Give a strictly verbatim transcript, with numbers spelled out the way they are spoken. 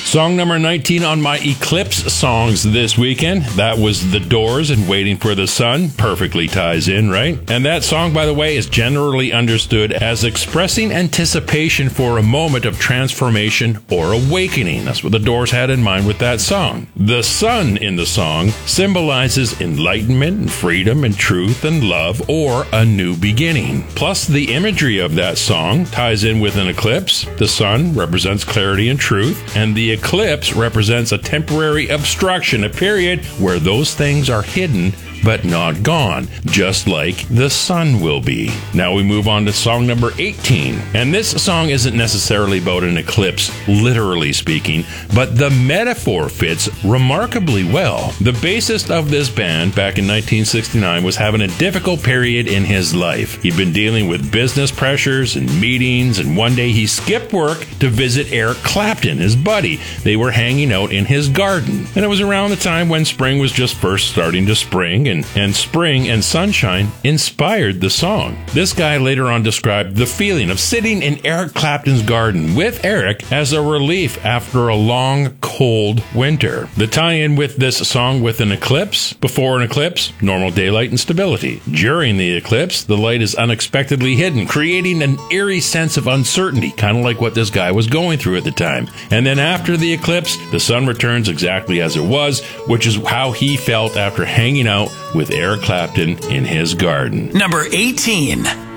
Song number nineteen on my Eclipse songs this weekend. That was The Doors and Waiting for the Sun. Perfectly ties in, right? And that song, by the way, is generally understood as expressing anticipation for a moment of transformation or awakening. That's what The Doors had in mind with that song. The sun in the song symbolizes enlightenment and freedom and truth and love, or a new beginning. Plus, the imagery of that song ties in with an eclipse. The sun represents clarity and truth, and the eclipse represents a temporary obstruction, a period where those things are hidden but not gone, just like the sun will be. Now we move on to song number eighteen. And this song isn't necessarily about an eclipse, literally speaking, but the metaphor fits remarkably well. The bassist of this band back in nineteen sixty-nine was having a difficult period in his life. He'd been dealing with business pressures and meetings, and one day he skipped work to visit Eric Clapton, his buddy. They were hanging out in his garden. And it was around the time when spring was just first starting to spring, And, and spring and sunshine inspired the song. This guy later on described the feeling of sitting in Eric Clapton's garden with Eric as a relief after a long, cold winter. The tie-in with this song with an eclipse: before an eclipse, normal daylight and stability. During the eclipse, the light is unexpectedly hidden, creating an eerie sense of uncertainty, kind of like what this guy was going through at the time. And then after the eclipse, the sun returns exactly as it was, which is how he felt after hanging out with Eric Clapton in his garden. Number eighteen.